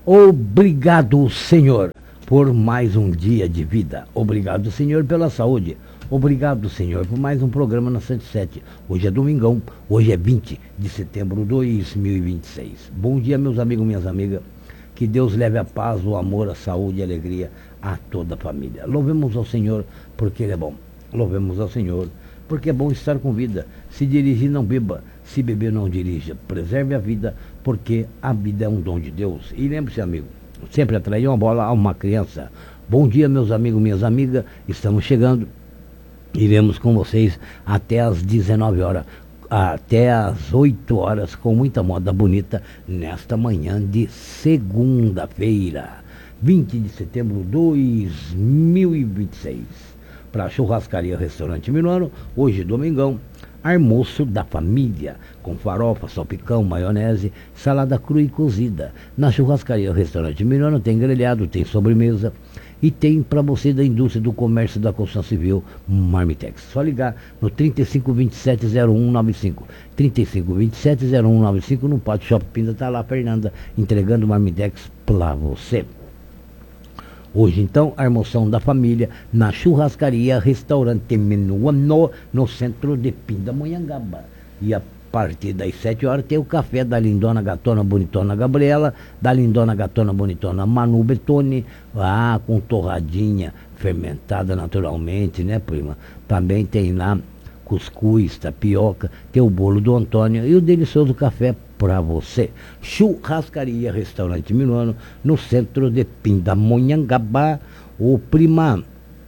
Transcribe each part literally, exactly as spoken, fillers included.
Obrigado, Senhor, por mais um dia de vida. Obrigado, Senhor, pela saúde. Obrigado, Senhor, por mais um programa na cento e sete. Hoje é domingão, hoje é vinte de setembro de dois mil e vinte e seis. Bom dia, meus amigos, minhas amigas. Que Deus leve a paz, o amor, a saúde e a alegria a toda a família. Louvemos ao Senhor porque Ele é bom. Louvemos ao Senhor porque é bom estar com vida. Se dirigir, não beba. Se beber, não dirija. Preserve a vida, porque a vida é um dom de Deus. E lembre-se, amigo, sempre atrair uma bola a uma criança. Bom dia, meus amigos, minhas amigas. Estamos chegando. Iremos com vocês até às dezenove horas, até às oito horas, com muita moda bonita, nesta manhã de segunda-feira, vinte de setembro de dois mil e vinte e seis. Para a Churrascaria Restaurante Minuano, hoje domingão, almoço da família, com farofa, salpicão, maionese, salada crua e cozida. Na Churrascaria Restaurante Minuano tem grelhado, tem sobremesa e tem para você da indústria do comércio da construção civil, Marmitex. Só ligar no trinta e cinco, vinte e sete, zero um nove cinco. trinta e cinco, vinte e sete, zero um nove cinco no Pátio Shopping Pinda, tá lá a Fernanda entregando Marmitex para você. Hoje, então, a almoção da família na Churrascaria Restaurante Minuano, no centro de Pindamonhangaba. E a partir das sete horas tem o café da lindona gatona bonitona Gabriela, da lindona gatona bonitona Manu Betone, ah, com torradinha fermentada naturalmente, né, prima? Também tem lá cuscuz, tapioca, tem o bolo do Antônio e o delicioso café para você. Churrascaria Restaurante Minuano, no centro de Pindamonhangaba. O prima,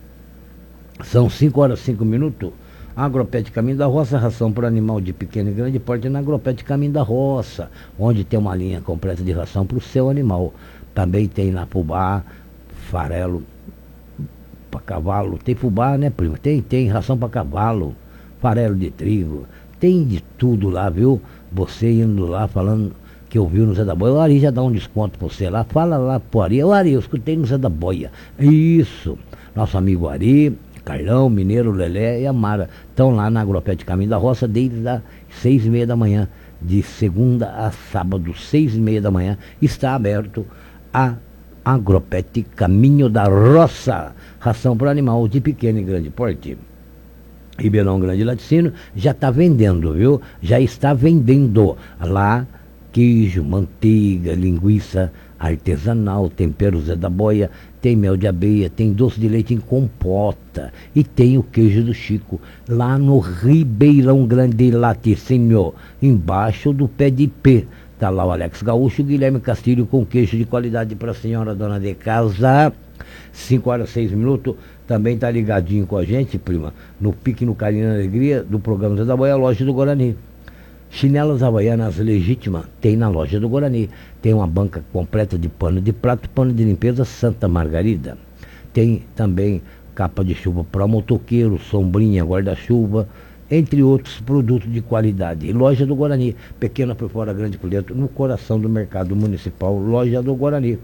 são cinco horas e cinco minutos. Agropet Caminho da Roça, ração para animal de pequeno e grande porte na Agropet Caminho da Roça, onde tem uma linha completa de ração para o seu animal. Também tem na fubá, farelo para cavalo, tem fubá, né, prima? Tem, tem ração para cavalo, farelo de trigo, tem de tudo lá, viu? Você indo lá falando que ouviu no Zé da Boia, o Ari já dá um desconto para você lá, fala lá pro Ari, o Ari, eu escutei no Zé da Boia. Isso, nosso amigo Ari, Carlão, Mineiro, Lelé e Amara estão lá na Agropet Caminho da Roça desde as seis e meia da manhã, de segunda a sábado, seis e meia da manhã, está aberto a Agropet Caminho da Roça, ração para animal de pequeno e grande porte. Ribeirão Grande Laticínio já está vendendo, viu? Já está vendendo lá queijo, manteiga, linguiça artesanal, tempero Zé da Boia, tem mel de abelha, tem doce de leite em compota e tem o queijo do Chico lá no Ribeirão Grande Laticínio, embaixo do pé de P. Tá lá o Alex Gaúcho e o Guilherme Castilho com queijo de qualidade para a senhora dona de casa. cinco horas e seis minutos. Também tá ligadinho com a gente, prima, no Pique, no Carinho, na Alegria, do programa Zé da Boia, a loja do Guarani. Chinelas havaianas legítimas tem na loja do Guarani. Tem uma banca completa de pano de prato, pano de limpeza Santa Margarida. Tem também capa de chuva para motoqueiro, sombrinha, guarda-chuva, entre outros produtos de qualidade. E loja do Guarani, pequena por fora, grande por dentro, no coração do mercado municipal, loja do Guarani.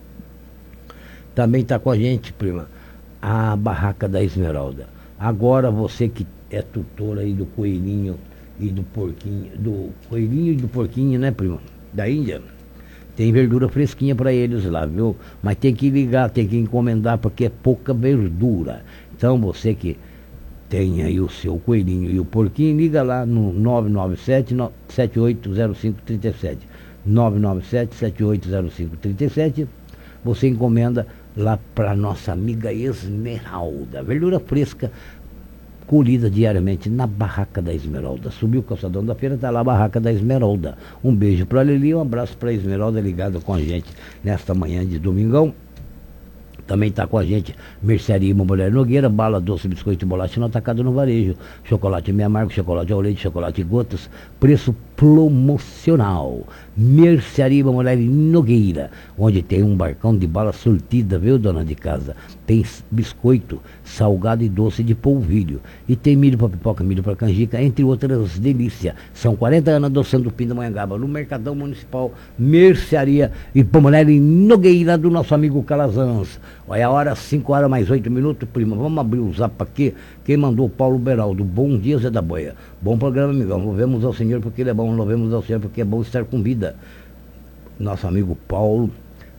Também está com a gente, prima, a Barraca da Esmeralda. Agora você que é tutora aí do coelhinho e do porquinho, do coelhinho e do porquinho, né, primo? Da Índia. Tem verdura fresquinha para eles lá, viu? Mas tem que ligar, tem que encomendar, porque é pouca verdura. Então você que tem aí o seu coelhinho e o porquinho, liga lá no nove nove sete, sete oito zero cinco três sete. nove nove sete, sete oito zero cinco três sete. Você encomenda lá para nossa amiga Esmeralda. Verdura fresca, colhida diariamente na Barraca da Esmeralda. Subiu o calçadão da feira, está lá a Barraca da Esmeralda. Um beijo para a Lili, um abraço para a Esmeralda ligada com a gente nesta manhã de domingão. Também está com a gente Mercearia Imobiliária Nogueira, bala, doce, biscoito e bolacha no atacado no varejo. Chocolate meio amargo, chocolate ao leite, chocolate gotas, preço promocional. Mercearia Imobiliária Nogueira, onde tem um barcão de bala surtida, viu, dona de casa? Tem biscoito, salgado e doce de polvilho. E tem milho para pipoca, milho para canjica, entre outras delícias. São quarenta anos adoçando o Pindamonhangaba, no Mercadão Municipal, Mercearia Imobiliária Nogueira, do nosso amigo Calazans. Olha a hora, cinco horas mais oito minutos, prima. Vamos abrir o zap aqui. Quem mandou? Paulo Beraldo. Bom dia, Zé da Boia. Bom programa, amigão. Louvemos ao Senhor porque Ele é bom. Louvemos ao Senhor porque é bom estar com vida. Nosso amigo Paulo está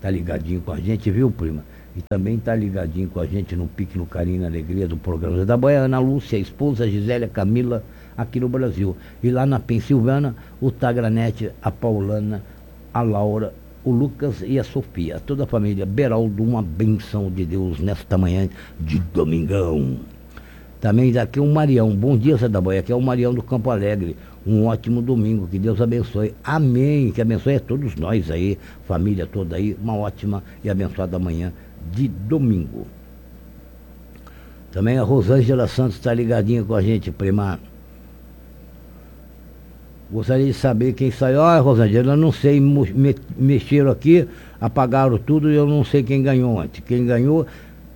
tá ligadinho com a gente, viu, prima? E também tá ligadinho com a gente no Pique, no Carinho, na Alegria do programa da Boia, Ana Lúcia, a esposa, a Gisélia, Camila, aqui no Brasil. E lá na Pensilvânia, o Tagranete, a Paulana, a Laura, o Lucas e a Sofia. Toda a família Beraldo, uma benção de Deus nesta manhã de domingão. Também daqui o Marião. Bom dia, Zé da Boia. Aqui é o Marião do Campo Alegre. Um ótimo domingo. Que Deus abençoe. Amém. Que abençoe a todos nós aí, família toda aí. Uma ótima e abençoada manhã de domingo. Também a Rosângela Santos está ligadinha com a gente, prima. Gostaria de saber quem saiu. Ah, Rosângela, eu não sei, me, mexeram aqui, apagaram tudo e eu não sei quem ganhou antes. Quem ganhou,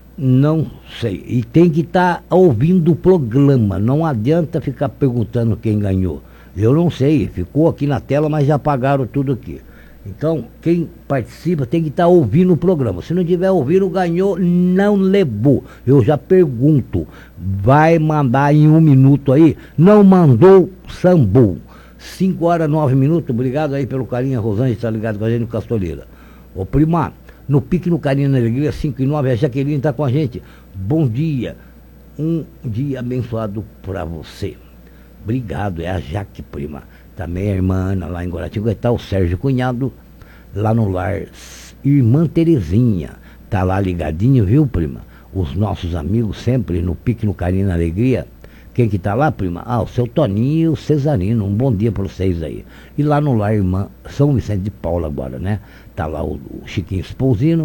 não sei. E tem que estar tá ouvindo o programa, não adianta ficar perguntando quem ganhou. Eu não sei, ficou aqui na tela, mas já apagaram tudo aqui. Então, quem participa tem que estar tá ouvindo o programa. Se não tiver ouvindo, ganhou, não levou. Eu já pergunto, vai mandar em um minuto aí? Não mandou, sambou. cinco horas, nove minutos, obrigado aí pelo carinho, a Rosângela está ligado com a gente no Castoleira. Ô prima, no Pique, no Carinho, na Alegria, cinco e nove, a Jaqueline está com a gente. Bom dia, um dia abençoado para você. Obrigado, é a Jaque, prima. Também a irmã Ana lá em Guaratinga, está o Sérgio Cunhado, lá no lar. Irmã Terezinha, tá lá ligadinho, viu, prima? Os nossos amigos sempre no Pique, no Carinho, na Alegria. Quem que tá lá, prima? Ah, o seu Toninho e o Cesarino. Um bom dia para vocês aí. E lá no lar, irmã São Vicente de Paula agora, né? Tá lá o, o Chiquinho Espousino.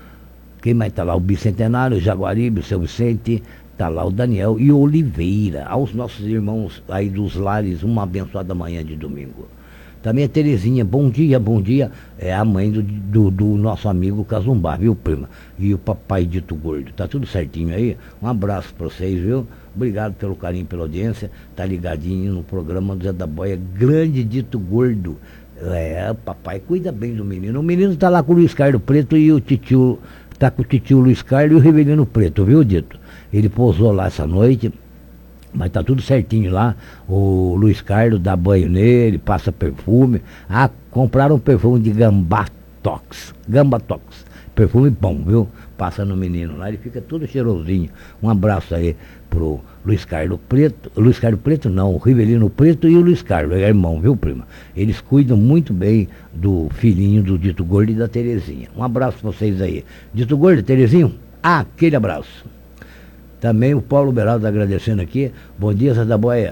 Quem mais tá lá? O Bicentenário, o Jaguaribe, o seu Vicente. Tá lá o Daniel e o Oliveira. Aos nossos irmãos aí dos lares, uma abençoada manhã de domingo. Também a Terezinha, bom dia, bom dia. É a mãe do, do, do nosso amigo Cazumbá, viu, prima? E o papai Dito Gordo. Tá tudo certinho aí? Um abraço para vocês, viu? Obrigado pelo carinho, pela audiência. Tá ligadinho no programa do Zé da Boia, grande Dito Gordo. É, papai cuida bem do menino. O menino tá lá com o Luiz Carlos Preto e o titio, tá com o titio Luiz Carlos e o Rivelino Preto, viu, Dito? Ele pousou lá essa noite, mas tá tudo certinho lá. O Luiz Carlos dá banho nele, passa perfume. Ah, compraram um perfume de Gambatox. Gambatox. Perfume bom, viu? Passa no menino lá, ele fica todo cheirosinho. Um abraço aí pro Luiz Carlos Preto. Luiz Carlos Preto não, o Rivelino Preto e o Luiz Carlos, é irmão, viu, prima? Eles cuidam muito bem do filhinho do Dito Gordo e da Terezinha. Um abraço pra vocês aí. Dito Gordo, Terezinho, aquele abraço. Também o Paulo Beraldo agradecendo aqui. Bom dia, Zé da Boia.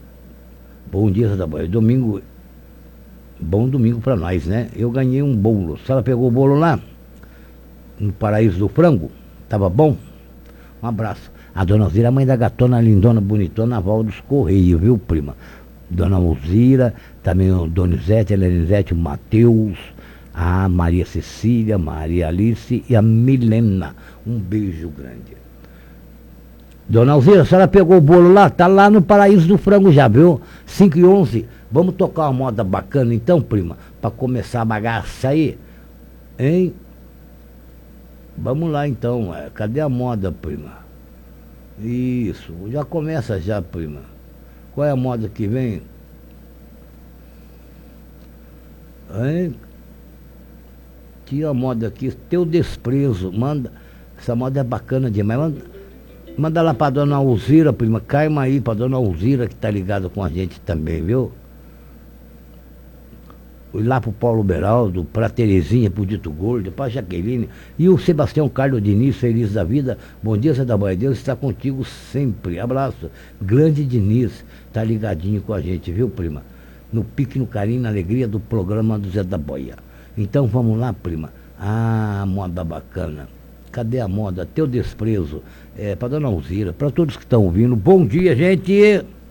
Bom dia, Zé da Boia. Domingo, bom domingo pra nós, né? Eu ganhei um bolo. A senhora pegou o bolo lá? No Paraíso do Frango? Tava bom? Um abraço. A dona Alzira, a mãe da gatona lindona, bonitona, Val dos Correios, viu, prima? Dona Alzira, também o Donizete, a Lenizete, o Matheus, a Maria Cecília, Maria Alice e a Milena. Um beijo grande. Dona Alzira, a senhora pegou o bolo lá? Tá lá no Paraíso do Frango já, viu? cinco e onze. Vamos tocar uma moda bacana então, prima? Pra começar a bagaça aí. Hein? Vamos lá então. Cadê a moda, prima? Isso. Já começa já, prima. Qual é a moda que vem? Hein? Tira a moda aqui. Teu desprezo. Manda. Essa moda é bacana demais. Manda. Manda lá pra dona Alzira, prima. Caima aí pra dona Alzira, que tá ligada com a gente também, viu? E lá pro Paulo Beraldo, pra Terezinha, pro Dito Gordo, pra Jaqueline. E o Sebastião Carlos Diniz, feliz da vida. Bom dia, Zé da Boia. Deus está contigo sempre. Abraço. Grande Diniz, tá ligadinho com a gente, viu, prima? No Pique, no Carinho, na Alegria do programa do Zé da Boia. Então vamos lá, prima. Ah, moda bacana. Cadê a moda? Teu desprezo. É, pra dona Alzira, pra todos que estão ouvindo. Bom dia, gente!